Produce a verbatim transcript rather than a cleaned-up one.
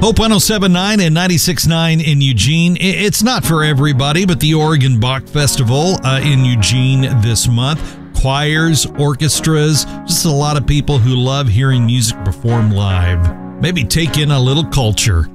Hope one oh seven point nine and ninety-six point nine in Eugene. It's not for everybody, but the Oregon Bach Festival uh, in Eugene this month. Choirs, orchestras, just a lot of people who love hearing music performed live. Maybe take in a little culture.